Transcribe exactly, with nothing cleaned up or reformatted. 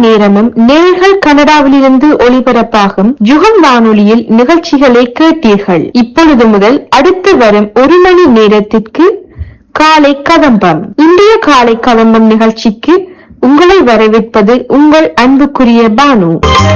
நேரமும் நேர்கள் கனடாவிலிருந்து ஒளிபரப்பாகும் யுகம் வானொலியில் நிகழ்ச்சிகளை கேட்டீர்கள். இப்பொழுது முதல் அடுத்து வரும் ஒரு மணி நேரத்திற்கு காலை கதம்பம். இன்றைய காலை கதம்பம் நிகழ்ச்சிக்கு உங்களை வரவேற்பது உங்கள் அன்புக்குரிய பானு.